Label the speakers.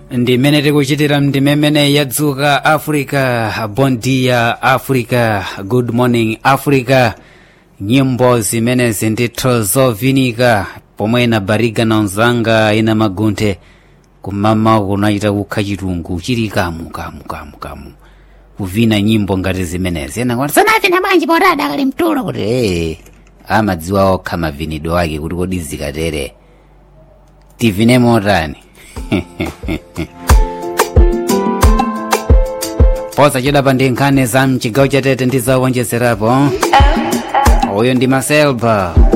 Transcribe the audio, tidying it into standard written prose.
Speaker 1: ndimene tikuchitira ndimemene yadzuka Africa. Bon dia Africa, good morning Africa. Nyimbo zimenezi ndithu zovinika pomwe na bariga na nzanga ina magunthe kumama kunachita kukha chirungu chili kamu kuvina nyimbo ngati zimenezi ena kwati sanavina bwanji porada kali mtulo kuti amadziwa okha mavinidwe ake kuti kodi zikatere tivine motani. Posa chidapa ndi nkhani za mchigawo cha Tete ndi zawonjezerapo. Uyu ndi Maselba.